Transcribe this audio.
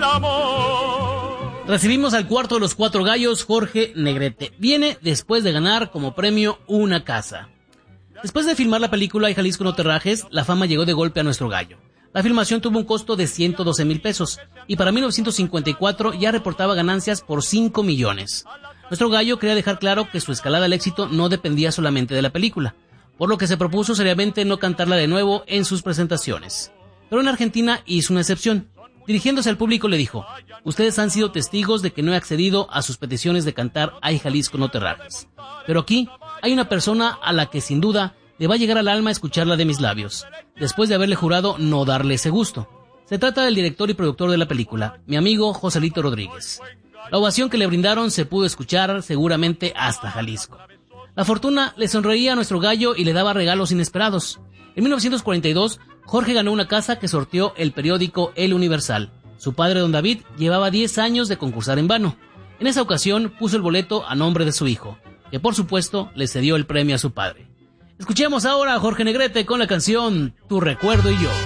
amor. Recibimos al cuarto de los cuatro gallos, Jorge Negrete. Viene después de ganar como premio una casa. Después de filmar la película Ay Jalisco no te rajes, la fama llegó de golpe a nuestro gallo. La filmación tuvo un costo de 112,000 pesos y para 1954 ya reportaba ganancias por 5 millones. Nuestro gallo quería dejar claro que su escalada al éxito no dependía solamente de la película, por lo que se propuso seriamente no cantarla de nuevo en sus presentaciones. Pero en Argentina hizo una excepción. Dirigiéndose al público le dijo: ustedes han sido testigos de que no he accedido a sus peticiones de cantar Ay Jalisco no te rajes. Pero aquí hay una persona a la que sin duda le va a llegar al alma escucharla de mis labios, después de haberle jurado no darle ese gusto. Se trata del director y productor de la película, mi amigo Joselito Rodríguez. La ovación que le brindaron se pudo escuchar seguramente hasta Jalisco. La fortuna le sonreía a nuestro gallo y le daba regalos inesperados. En 1942, Jorge ganó una casa que sorteó el periódico El Universal. Su padre, don David, llevaba 10 años de concursar en vano. En esa ocasión puso el boleto a nombre de su hijo, que por supuesto le cedió el premio a su padre. Escuchemos ahora a Jorge Negrete con la canción Tu recuerdo y yo.